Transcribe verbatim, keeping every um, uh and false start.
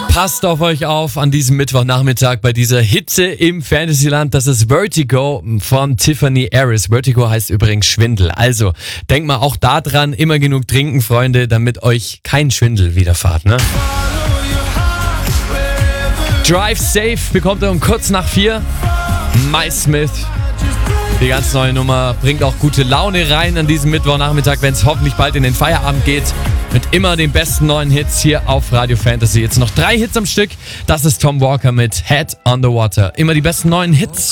Passt auf euch auf an diesem Mittwochnachmittag bei dieser Hitze im Fantasyland. Das ist Vertigo von Tiffany Harris. Vertigo heißt übrigens Schwindel. Also denkt mal auch da dran, immer genug trinken, Freunde, damit euch kein Schwindel widerfahrt, ne? Drive Safe bekommt ihr um kurz nach vier. My Smith. Die ganz neue Nummer bringt auch gute Laune rein an diesem Mittwochnachmittag, wenn es hoffentlich bald in den Feierabend geht. Mit immer den besten neuen Hits hier auf Radio Fantasy. Jetzt noch drei Hits am Stück. Das ist Tom Walker mit Head on the Water. Immer die besten neuen Hits.